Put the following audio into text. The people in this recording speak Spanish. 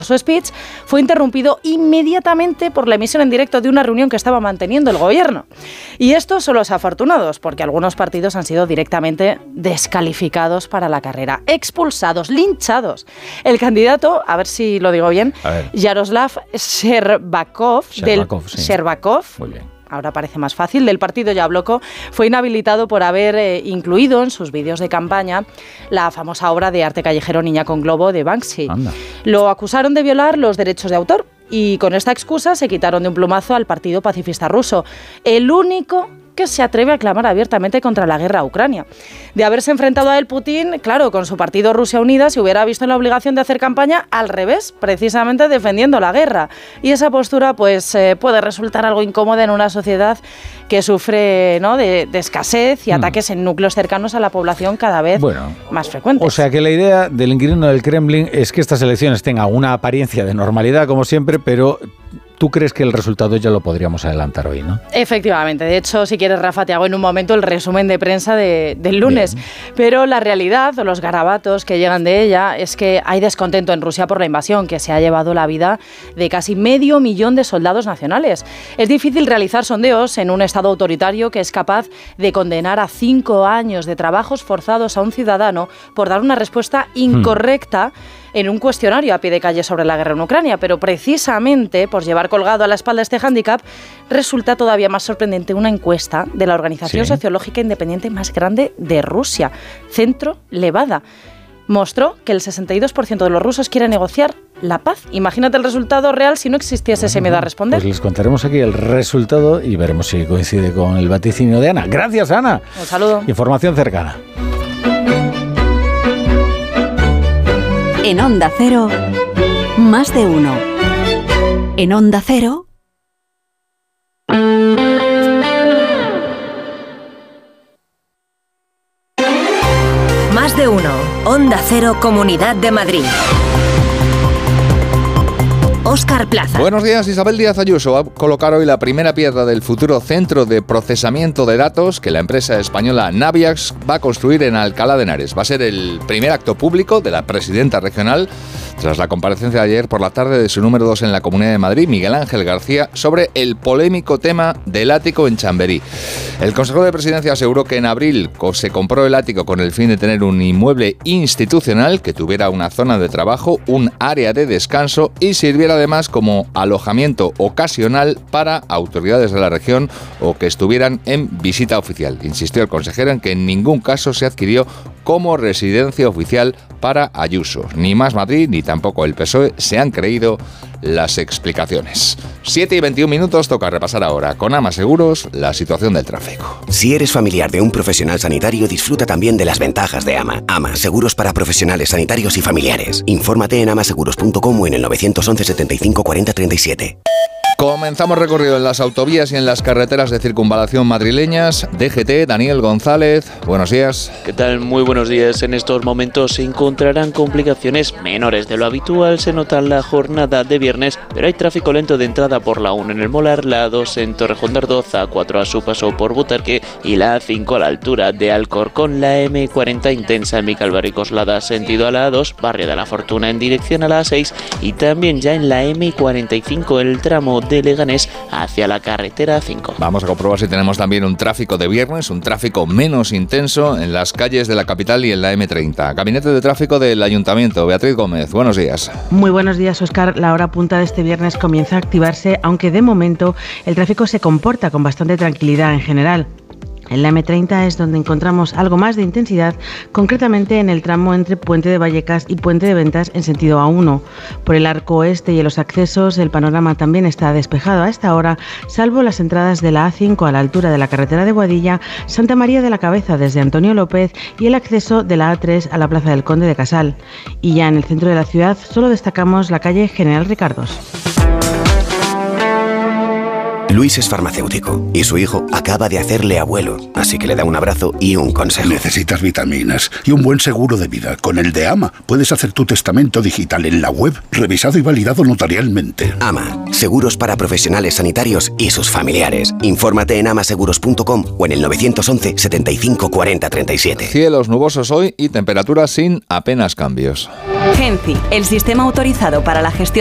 Su speech fue interrumpido inmediatamente por la emisión en directo de una reunión que estaba manteniendo el gobierno. Y esto son los afortunados, porque algunos partidos han sido directamente descalificados para la carrera, expulsados, linchados. El candidato, a ver si lo digo bien, Yaroslav Sherbakov, Muy bien. Ahora parece más fácil, del partido Yabloko, fue inhabilitado por haber incluido en sus vídeos de campaña la famosa obra de arte callejero Niña con globo de Banksy. Anda. Lo acusaron de violar los derechos de autor y con esta excusa se quitaron de un plumazo al Partido Pacifista Ruso, el único que se atreve a clamar abiertamente contra la guerra a Ucrania. De haberse enfrentado a él, Putin, claro, con su partido Rusia Unida, se hubiera visto en la obligación de hacer campaña al revés, precisamente defendiendo la guerra. Y esa postura pues puede resultar algo incómoda en una sociedad que sufre, ¿no?, de escasez y ataques en núcleos cercanos a la población cada vez más frecuentes. O sea que la idea del inquilino del Kremlin es que estas elecciones tengan una apariencia de normalidad, como siempre, pero ¿tú crees que el resultado ya lo podríamos adelantar hoy, no? Efectivamente. De hecho, si quieres, Rafa, te hago en un momento el resumen de prensa del lunes. Bien. Pero la realidad, o los garabatos que llegan de ella, es que hay descontento en Rusia por la invasión, que se ha llevado la vida de casi 500.000 de soldados nacionales. Es difícil realizar sondeos en un Estado autoritario que es capaz de condenar a 5 años de trabajos forzados a un ciudadano por dar una respuesta incorrecta en un cuestionario a pie de calle sobre la guerra en Ucrania, pero precisamente por llevar colgado a la espalda este hándicap, resulta todavía más sorprendente una encuesta de la organización sociológica independiente más grande de Rusia, Centro Levada. Mostró que el 62% de los rusos quiere negociar la paz. Imagínate el resultado real si no existiese ese miedo a responder. Pues les contaremos aquí el resultado y veremos si coincide con el vaticinio de Ana. Gracias, Ana. Un saludo. Información cercana. En Onda Cero, más de uno. En Onda Cero, más de uno. Onda Cero, Comunidad de Madrid. Óscar Plaza. Buenos días. Isabel Díaz Ayuso va a colocar hoy la primera piedra del futuro centro de procesamiento de datos que la empresa española Naviax va a construir en Alcalá de Henares. Va a ser el primer acto público de la presidenta regional tras la comparecencia de ayer por la tarde de su número 2 en la Comunidad de Madrid, Miguel Ángel García, sobre el polémico tema del ático en Chamberí. El consejero de presidencia aseguró que en abril se compró el ático con el fin de tener un inmueble institucional que tuviera una zona de trabajo, un área de descanso y sirviera además como alojamiento ocasional para autoridades de la región o que estuvieran en visita oficial. Insistió el consejero en que en ningún caso se adquirió como residencia oficial para Ayuso. Ni Más Madrid ni tampoco el PSOE se han creído las explicaciones. 7:21, toca repasar ahora con AMA Seguros la situación del tráfico. Si eres familiar de un profesional sanitario, disfruta también de las ventajas de AMA. AMA, seguros para profesionales sanitarios y familiares. Infórmate en amaseguros.com o en el 911 75 40 37. Comenzamos recorrido en las autovías y en las carreteras de circunvalación madrileñas. DGT, Daniel González, buenos días. ¿Qué tal? Muy buenos días. En estos momentos se encontrarán complicaciones menores de lo habitual. Se nota la jornada de viernes, pero hay tráfico lento de entrada por la 1 en el Molar, la 2 en Torrejón de Ardoz, A4 a su paso por Butarque y la A5 a la altura de Alcorcón. La M40 intensa en Vicálvaro y Coslada, sentido a la A2, Barrio de la Fortuna en dirección a la A6 y también ya en la M45 el tramo de Leganés hacia la carretera 5. Vamos a comprobar si tenemos también un tráfico de viernes, un tráfico menos intenso en las calles de la capital y en la M30. Gabinete de Tráfico del Ayuntamiento, Beatriz Gómez, buenos días. Muy buenos días, Óscar. La hora punta de este viernes comienza a activarse, aunque de momento el tráfico se comporta con bastante tranquilidad en general. En la M30 es donde encontramos algo más de intensidad, concretamente en el tramo entre Puente de Vallecas y Puente de Ventas en sentido A1. Por el arco oeste y en los accesos el panorama también está despejado a esta hora, salvo las entradas de la A5 a la altura de la carretera de Boadilla, Santa María de la Cabeza desde Antonio López y el acceso de la A3 a la Plaza del Conde de Casal. Y ya en el centro de la ciudad solo destacamos la calle General Ricardos. Luis es farmacéutico y su hijo acaba de hacerle abuelo, así que le da un abrazo y un consejo. Necesitas vitaminas y un buen seguro de vida. Con el de AMA puedes hacer tu testamento digital en la web, revisado y validado notarialmente. AMA, seguros para profesionales sanitarios y sus familiares. Infórmate en amaseguros.com o en el 911 75 40 37. Cielos nubosos hoy y temperaturas sin apenas cambios. Genci, el sistema autorizado para la gestión